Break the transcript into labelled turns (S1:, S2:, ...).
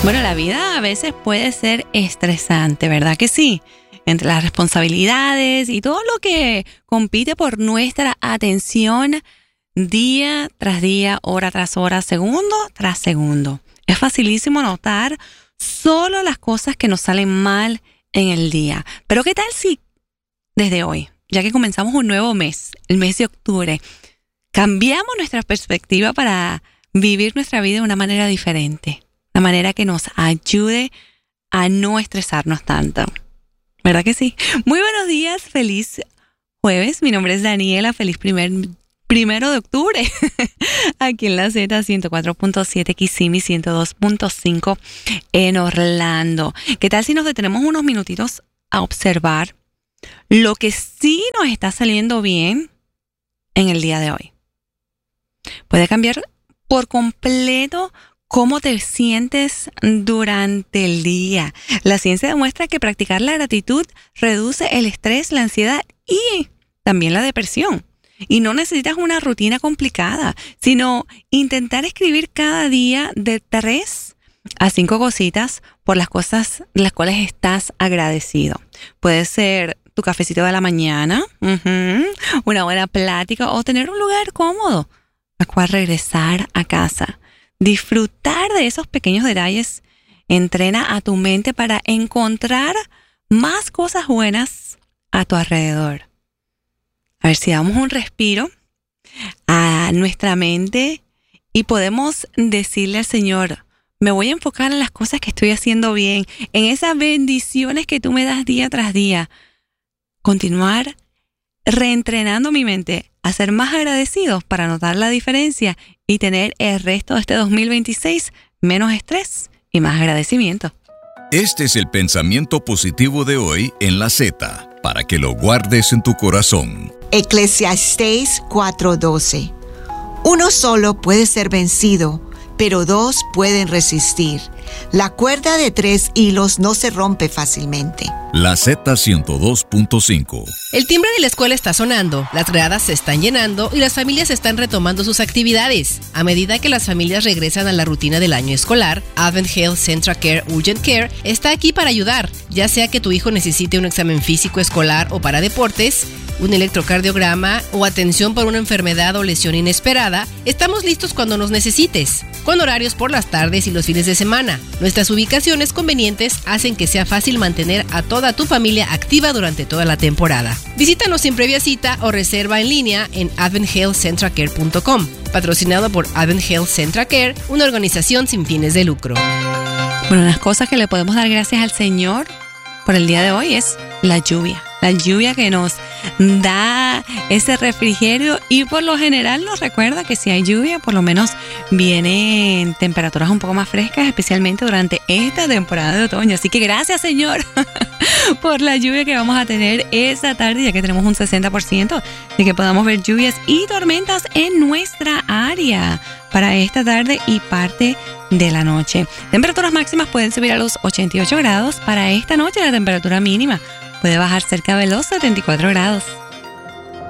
S1: Bueno, la vida a veces puede ser estresante, ¿verdad que sí? Entre las responsabilidades y todo lo que compite por nuestra atención día tras día, hora tras hora, segundo tras segundo. Es facilísimo notar solo las cosas que nos salen mal en el día. Pero ¿qué tal si desde hoy, ya que comenzamos un nuevo mes, el mes de octubre, cambiamos nuestra perspectiva para vivir nuestra vida de una manera diferente? Una manera que nos ayude a no estresarnos tanto. ¿Verdad que sí? Muy buenos días, feliz jueves. Mi nombre es Daniela, feliz primero de octubre. Aquí en la Z 104.7 Kissimmee, 102.5 en Orlando. ¿Qué tal si nos detenemos unos minutitos a observar lo que sí nos está saliendo bien en el día de hoy? Puede cambiar por completo cómo te sientes durante el día. La ciencia demuestra que practicar la gratitud reduce el estrés, la ansiedad y también la depresión. Y no necesitas una rutina complicada, sino intentar escribir cada día de 3 a 5 cositas por las cosas de las cuales estás agradecido. Puede ser tu cafecito de la mañana, una buena plática o tener un lugar cómodo al cual regresar a casa. Disfrutar de esos pequeños detalles entrena a tu mente para encontrar más cosas buenas a tu alrededor. A ver si damos un respiro a nuestra mente y podemos decirle al Señor, me voy a enfocar en las cosas que estoy haciendo bien, en esas bendiciones que tú me das día tras día. Continuar reentrenando mi mente a ser más agradecidos para notar la diferencia y tener el resto de este 2026 menos estrés y más agradecimiento.
S2: Este es el pensamiento positivo de hoy en la Z, para que lo guardes en tu corazón.
S3: Eclesiastés 4:12. Uno solo puede ser vencido, pero 2 pueden resistir. La cuerda de 3 hilos no se rompe fácilmente.
S2: La Z 102.5.
S4: El timbre de la escuela está sonando, las gradas se están llenando y las familias están retomando sus actividades. A medida que las familias regresan a la rutina del año escolar, Advent Health Central Care Urgent Care está aquí para ayudar, ya sea que tu hijo necesite un examen físico escolar o para deportes, un electrocardiograma o atención por una enfermedad o lesión inesperada. Estamos listos cuando nos necesites, con horarios por las tardes y los fines de semana. Nuestras ubicaciones convenientes hacen que sea fácil mantener a toda tu familia activa durante toda la temporada. Visítanos sin previa cita o reserva en línea en adventhealthcentralcare.com. Patrocinado por Advent Health Central Care, una organización sin fines de lucro.
S1: Bueno, las cosas que le podemos dar gracias al Señor por el día de hoy es la lluvia. La lluvia que nos da ese refrigerio y por lo general nos recuerda que si hay lluvia, por lo menos vienen temperaturas un poco más frescas, especialmente durante esta temporada de otoño. Así que gracias, Señor, por la lluvia que vamos a tener esta tarde, ya que tenemos un 60% de que podamos ver lluvias y tormentas en nuestra área para esta tarde y parte de la noche. Temperaturas máximas pueden subir a los 88 grados. Para esta noche la temperatura mínima puede bajar cerca de los 74 grados.